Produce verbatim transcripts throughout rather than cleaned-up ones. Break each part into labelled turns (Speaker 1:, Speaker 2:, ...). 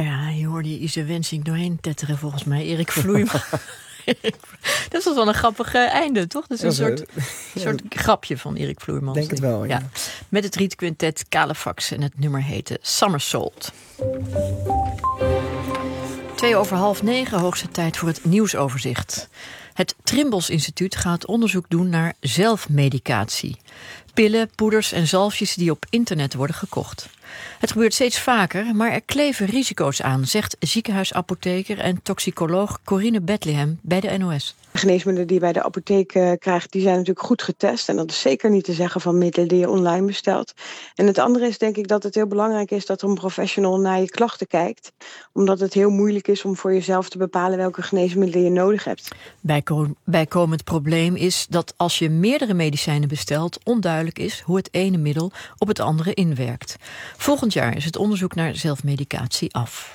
Speaker 1: Ja, je hoorde Ise Wensing doorheen tetteren volgens mij. Erik Vloeimans. Dat was wel een grappig uh, einde, toch? Dat is een soort, ja, soort grapje van Erik Vloeimans.
Speaker 2: Denk het wel, ja.
Speaker 1: ja. Met het rietquintet Calefax en het nummer heette Somersault. Twee over half negen, hoogste tijd voor het nieuwsoverzicht. Het Trimbos Instituut gaat onderzoek doen naar zelfmedicatie. Pillen, poeders en zalfjes die op internet worden gekocht. Het gebeurt steeds vaker, maar er kleven risico's aan, zegt ziekenhuisapotheker en toxicoloog Corine Bethlehem bij de N O S.
Speaker 3: De geneesmiddelen die je bij de apotheek uh, krijgt, die zijn natuurlijk goed getest. En dat is zeker niet te zeggen van middelen die je online bestelt. En het andere is denk ik dat het heel belangrijk is dat er een professional naar je klachten kijkt. Omdat het heel moeilijk is om voor jezelf te bepalen welke geneesmiddelen je nodig hebt.
Speaker 1: Bijko- bijkomend probleem is dat als je meerdere medicijnen bestelt, onduidelijk is hoe het ene middel op het andere inwerkt. Volgend jaar is het onderzoek naar zelfmedicatie af.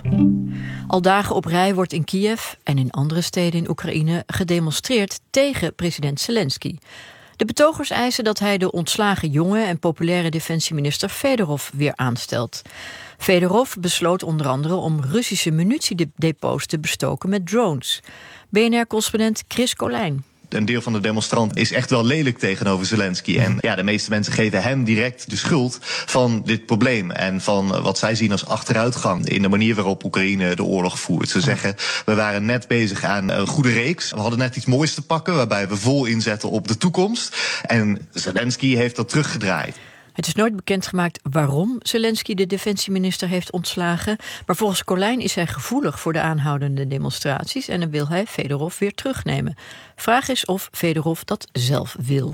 Speaker 1: Al dagen op rij wordt in Kiev en in andere steden in Oekraïne gedemonstreerd tegen president Zelensky. De betogers eisen dat hij de ontslagen jonge en populaire defensieminister Fedorov weer aanstelt. Fedorov besloot onder andere om Russische munitiedepots te bestoken met drones. B N R-correspondent Chris Colijn.
Speaker 4: Een deel van de demonstranten is echt wel lelijk tegenover Zelensky. En ja, de meeste mensen geven hem direct de schuld van dit probleem. En van wat zij zien als achteruitgang in de manier waarop Oekraïne de oorlog voert. Ze zeggen, we waren net bezig aan een goede reeks. We hadden net iets moois te pakken waarbij we vol inzetten op de toekomst. En Zelensky heeft dat teruggedraaid.
Speaker 1: Het is nooit bekendgemaakt waarom Zelensky de defensieminister heeft ontslagen. Maar volgens Colijn is hij gevoelig voor de aanhoudende demonstraties en dan wil hij Fedorov weer terugnemen. Vraag is of Fedorov dat zelf wil.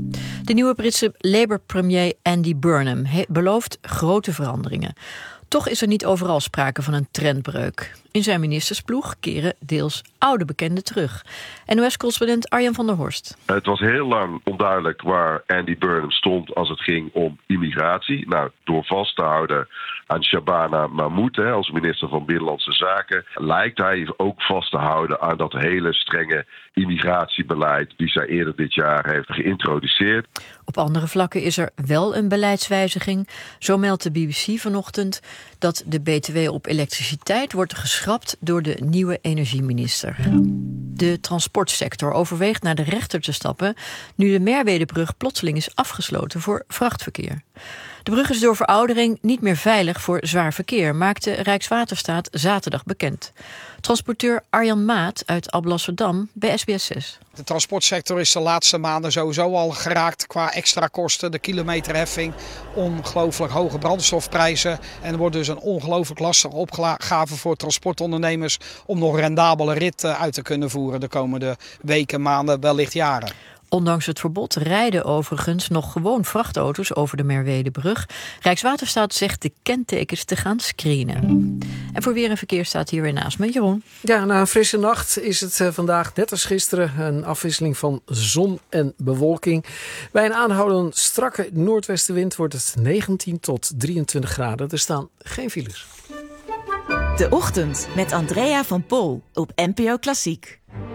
Speaker 1: De nieuwe Britse Labour-premier Andy Burnham he- belooft grote veranderingen. Toch is er niet overal sprake van een trendbreuk. In zijn ministersploeg keren deels oude bekenden terug. N O S-correspondent Arjan van der Horst.
Speaker 5: Het was heel lang onduidelijk waar Andy Burnham stond als het ging om immigratie. Nou, door vast te houden aan Shabana Mahmood hè, als minister van Binnenlandse Zaken, lijkt hij ook vast te houden aan dat hele strenge immigratiebeleid die zij eerder dit jaar heeft geïntroduceerd.
Speaker 1: Op andere vlakken is er wel een beleidswijziging. Zo meldt de B B C vanochtend dat de B T W op elektriciteit wordt geschrapt door de nieuwe energieminister. De transportsector overweegt naar de rechter te stappen nu de Merwedebrug plotseling is afgesloten voor vrachtverkeer. De brug is door veroudering niet meer veilig voor zwaar verkeer, maakte Rijkswaterstaat zaterdag bekend. Transporteur Arjan Maat uit Alblasserdam bij S B S zes.
Speaker 6: De transportsector is de laatste maanden sowieso al geraakt qua extra kosten. De kilometerheffing, ongelooflijk hoge brandstofprijzen. En er wordt dus een ongelooflijk lastige opgave voor transportondernemers om nog een rendabele rit uit te kunnen voeren de komende weken, maanden, wellicht jaren.
Speaker 1: Ondanks het verbod rijden overigens nog gewoon vrachtauto's over de Merwedebrug. Rijkswaterstaat zegt de kentekens te gaan screenen. En voor weer en verkeer staat hier weer naast me Jeroen.
Speaker 2: Ja, na een frisse nacht is het vandaag net als gisteren een afwisseling van zon en bewolking. Bij een aanhoudend strakke noordwestenwind wordt het negentien tot drieëntwintig graden. Er staan geen files.
Speaker 7: De Ochtend met Andrea van Pol op N P O Klassiek.